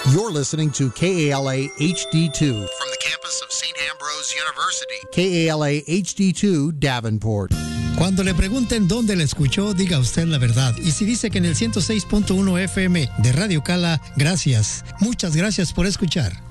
You're listening to KALA HD2 from the campus of St. Ambrose University. KALA HD2 Davenport. Cuando le pregunten dónde la escuchó, diga usted la verdad. Y si dice que en el 106.1 FM de Radio Cala, gracias. Muchas gracias por escuchar.